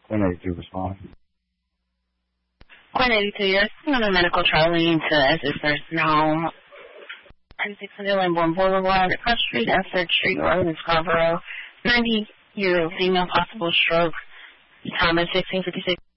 Quinn 82 respond. Quinn 82, you're on a medical trolley to SS Nursing Home. 3600 Lamborn Boulevard, across street, F3rd Street Road in Scarborough. 90-year-old female, possible stroke. Time is 16:56.